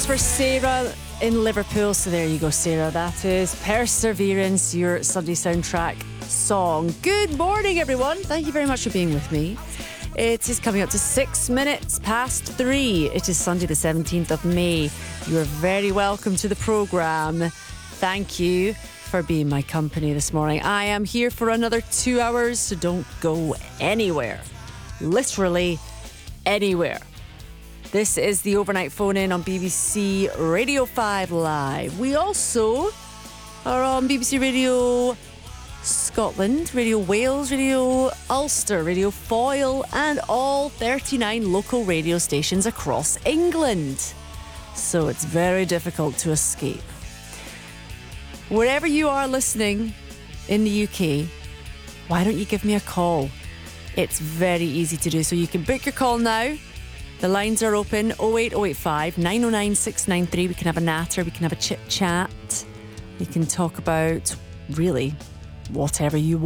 for Sarah in Liverpool. So there you go, Sarah. That is Perseverance, your Sunday soundtrack song. Good morning, everyone. Thank you very much for being with me. It is coming up to 6 minutes past 3. It is Sunday the 17th of May. You are very welcome to the programme. Thank you for being my company this morning. I am here for another 2 hours, so don't go anywhere. Literally anywhere. This is the overnight phone-in on BBC Radio 5 Live. We also are on BBC Radio Scotland, Radio Wales, Radio Ulster, Radio Foyle, and all 39 local radio stations across England. So it's very difficult to escape. Wherever you are listening in the UK, why don't you give me a call? It's very easy to do. So you can book your call now. The lines are open, 08085 909 693. We can have a natter, we can have a chit chat. We can talk about really whatever you want.